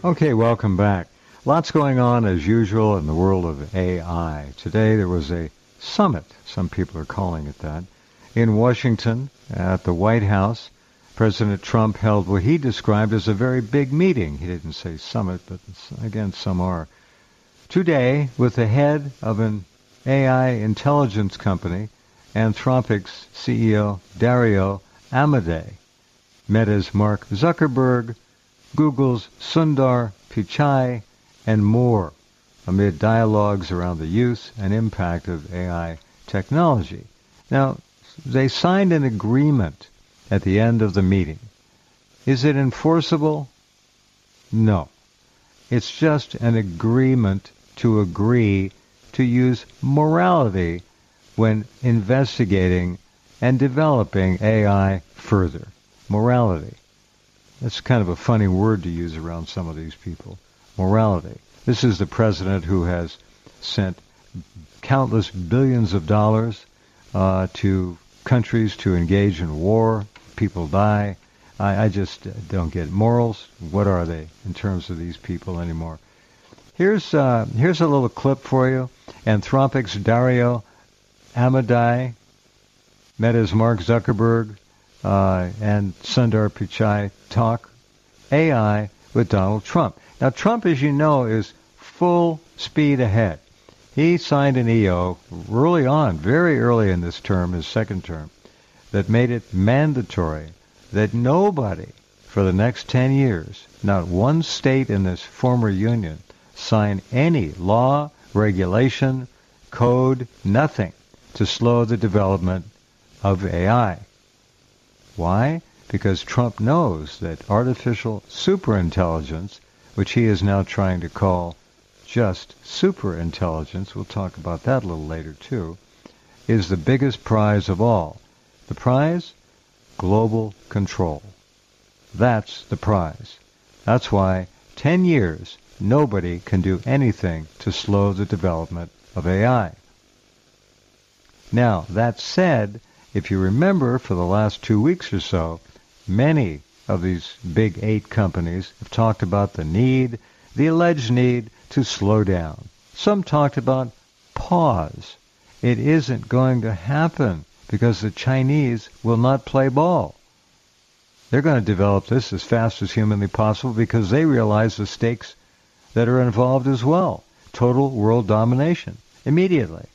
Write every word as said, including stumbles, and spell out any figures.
Okay, welcome back. Lots going on, as usual, in the world of A I. Today there was a summit, some people are calling it that, in Washington at the White House. President Trump held what he described as a very big meeting. He didn't say summit, but again, some are. Today, with the head of an A I intelligence company, Anthropic's C E O Dario Amodei, Meta's Mark Zuckerberg, Google's Sundar Pichai, and more, amid dialogues around the use and impact of A I technology. Now, they signed an agreement at the end of the meeting. Is it enforceable? No. It's just an agreement to agree to use morality when investigating and developing A I further. Morality. That's kind of a funny word to use around some of these people. Morality. This is the president who has sent countless billions of dollars uh, to countries to engage in war. People die. I, I just don't get morals. What are they in terms of these people anymore? Here's uh, here's a little clip for you. Anthropic's Dario Amodei, Meta's Mark Zuckerberg, uh, and Sundar Pichai talk A I with Donald Trump. Now, Trump, as you know, is full speed ahead. He signed an E O early on, very early in this term, his second term, that made it mandatory that nobody for the next ten years, not one state in this former union, sign any law, regulation, code, nothing to slow the development of A I. Why? Because Trump knows that artificial superintelligence, which he is now trying to call just superintelligence, we'll talk about that a little later too, is the biggest prize of all. The prize? Global control. That's the prize. That's why ten years, nobody can do anything to slow the development of A I. Now, that said, if you remember, for the last two weeks or so, many of these big eight companies have talked about the need, the alleged need, to slow down. Some talked about pause. It isn't going to happen because the Chinese will not play ball. They're going to develop this as fast as humanly possible because they realize the stakes that are involved as well. Total world domination, immediately.